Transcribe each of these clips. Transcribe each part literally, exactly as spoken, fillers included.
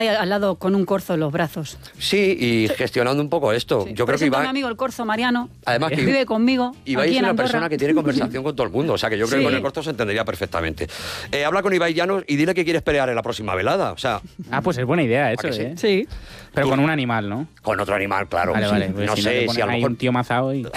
al lado con un corzo en los brazos. Sí, y gestionando un poco esto. Sí. Yo Por creo que ejemplo, Ibai... mi amigo el corzo Mariano, Además que vive conmigo Ibai aquí es en una Andorra. persona que tiene conversación con todo el mundo, o sea que yo creo Sí. que con el corzo se entendería perfectamente. Eh, habla con Ibai Llanos y dile que quieres pelear en la próxima velada, o sea... Ah, pues es buena idea eso, ¿A que sí? ¿eh? Sí. Pero Tú- con un animal, ¿no? Con otro animal, claro. Vale, Sí. vale. Pues No si sé te si ponen a lo ahí mejor... un tío mazao y...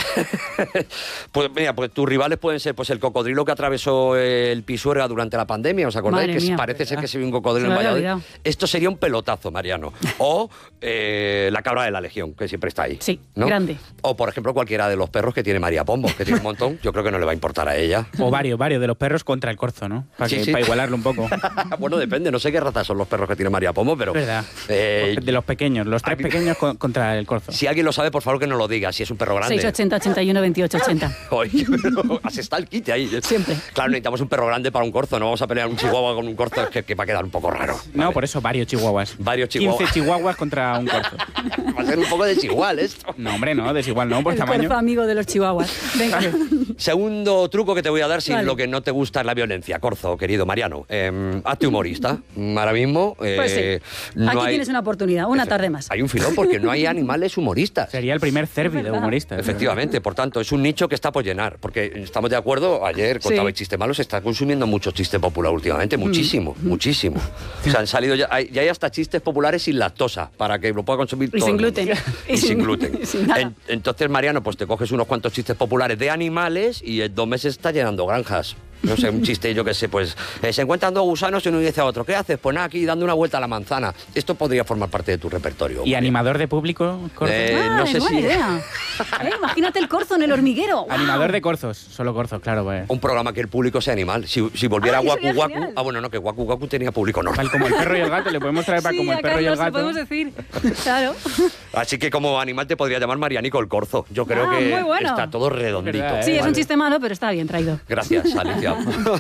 Pues mira, pues tus rivales pueden ser pues el cocodrilo que atravesó el Pisuerga durante la pandemia, ¿os acordáis? Madre Que mía, parece ser ¿verdad? que se vio un cocodrilo Se en me había Valladolid. olvidado. Esto sería un pelotazo, Mariano. O eh, la cabra de la Legión, que siempre está ahí. Sí, ¿no? grande. O, por ejemplo, cualquiera de los perros que tiene María Pombo, que tiene un montón. Yo creo que no le va a importar a ella. O varios, varios de los perros contra el corzo, ¿no? Para Sí, que- sí. para igualarlo un poco. Bueno, depende. No sé qué raza son los perros que tiene María Pombo, pero... Es verdad. eh, De los pequeños, los tres a mí- pequeños con- contra el corzo. si alguien lo sabe, por favor, que nos lo diga. Si es un perro grande. seis ochenta, ochenta y uno, veintiocho, ochenta. Oye, pero así está el kit ahí. Siempre. Claro, necesitamos un perro grande para un corzo. No vamos a pelear un chihuahua con un corzo, que, que va a quedar un poco raro. No, ¿vale? por eso varios chihuahuas. Varios chihuahuas. quince chihuahuas contra un corzo. Va a ser un poco desigual esto. No, hombre, no, desigual no, por El tamaño. corzo amigo de los chihuahuas. Venga. Segundo truco que te voy a dar si Vale. lo que no te gusta es la violencia. Corzo, querido Mariano, eh, hazte humorista. Ahora mismo eh, Pues sí. no Aquí hay... tienes una oportunidad, una tarde más. Hay un filón porque no hay animales humoristas. Sería el primer cervi de verdad. humorista. Efectivamente, por tanto, es un nicho que está por llenar, porque estamos de acuerdo, ayer contaba Sí. el chiste malo, se está consumiendo mucho chiste popular últimamente, muchísimo, muchísimo. O sea, han salido ya, hay, ya hay hasta chistes populares sin lactosa, para que lo pueda consumir Y todo sin el mundo. gluten. Y, sin gluten. y sin nada. En- entonces, Mariano, pues te coges unos cuantos chistes populares de animales y en dos meses está llenando granjas. No sé, un chiste, yo qué sé, pues eh, se encuentran dos gusanos y uno dice a otro, ¿qué haces? Pues nada, aquí dando una vuelta a la manzana. Esto podría formar parte de tu repertorio. ¿Y hombre. animador de público, corzo? Eh, Ah, no es sé buena si... idea. Eh, imagínate el corzo en el hormiguero. Animador de corzos, solo corzos, claro. Pues. Un programa que el público sea animal. Si, si volviera Ay, Waku sería Waku... genial. Ah, bueno, no, que Waku Waku tenía público, no. Tal como el perro y el gato, le podemos traer para Sí, como el a perro y el Carlos, gato. lo podemos decir. Claro. Así que como animal te podría llamar Marianico el Corzo. Yo creo Ah, que muy bueno. está todo redondito. Verdad, ¿eh? Sí, es un Vale. chiste malo, pero está bien traído. Gracias, Alicia.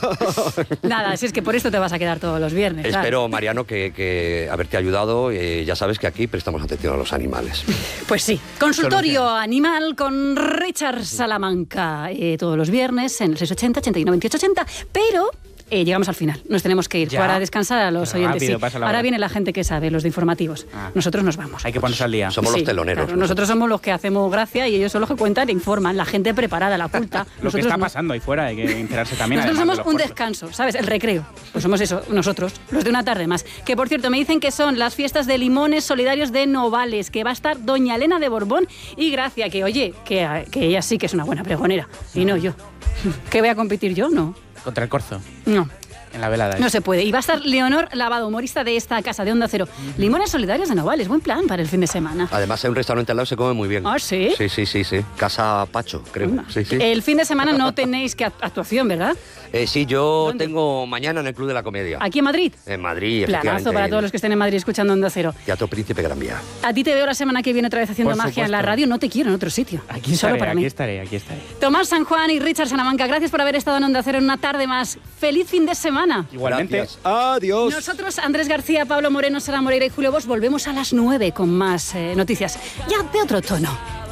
Nada, si es que por esto te vas a quedar todos los viernes. claro. Espero, Mariano, que, que haberte ayudado. Eh, ya sabes que aquí prestamos atención a los animales. Pues sí. Consultorio animal con Richard Salamanca. eh, todos los viernes en el seis ochenta, ochenta y uno, veintiocho, ochenta. Pero... eh, llegamos al final, nos tenemos que ir Ya. para descansar a los Qué oyentes. rápido sí. pasa la Ahora hora. viene la gente que sabe, los de informativos. Ah. Nosotros nos vamos. Hay que ponerse al día. Somos Sí, los teloneros. claro, nosotros somos los que hacemos gracia y ellos son los que cuentan e informan. La gente preparada, la culta. Lo que Nosotros está no. pasando ahí fuera, hay que enterarse también. Nosotros además somos de los un cortos. descanso, ¿sabes? El recreo. Pues somos eso, nosotros, los de una tarde más. Que por cierto, me dicen que son las fiestas de limones solidarios de Novales, que va a estar doña Elena de Borbón y Gracia, que oye, que, que ella sí que es una buena pregonera. Y no yo. ¿Qué voy a competir yo? No. Contra el corzo, No. en la velada. No se puede. Y va a estar Leonor Lavado, humorista de esta casa de Onda Cero. Limones solidarios de Novales, buen plan para el fin de semana. Además, hay un restaurante al lado, se come muy bien. ¿Ah, sí? Sí, sí, sí, sí. Casa Pacho, creo. Sí, sí. El fin de semana no tenéis que act- actuación, ¿verdad? Eh, sí, yo ¿Dónde? tengo mañana en el Club de la Comedia. Aquí en Madrid. En Madrid, Planazo efectivamente. para todos los que estén en Madrid escuchando Onda Cero. Teatro Príncipe Gran Vía. A ti te veo la semana que viene otra vez haciendo Por magia en la supuesto. radio. No te quiero en otro sitio. Aquí Solo estaré, para aquí mí. estaré, aquí estaré. Tomás San Juan y Richard Salamanca, gracias por haber estado en Onda Cero en una tarde más. ¡Feliz fin de semana! Igualmente. Gracias. Adiós. Nosotros, Andrés García, Pablo Moreno, Sara Moreira y Julio Bosch, volvemos a las nueve con más eh, noticias. Ya de otro tono.